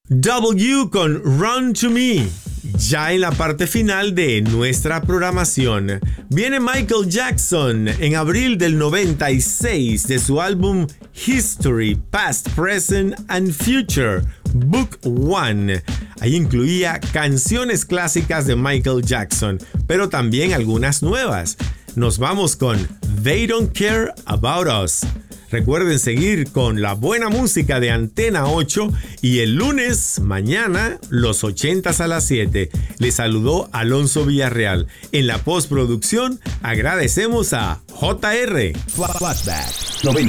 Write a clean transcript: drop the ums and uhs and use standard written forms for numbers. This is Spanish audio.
W con Run to Me. Ya en la parte final de nuestra programación, viene Michael Jackson en abril del 96 de su álbum History, Past, Present and Future, Book One. Ahí incluía canciones clásicas de Michael Jackson, pero también algunas nuevas. Nos vamos con They Don't Care About Us. Recuerden seguir con la buena música de Antena 8 y el lunes, mañana, los 80s a las 7. Les saludó Alonso Villarreal. En la postproducción agradecemos a JR. Flashback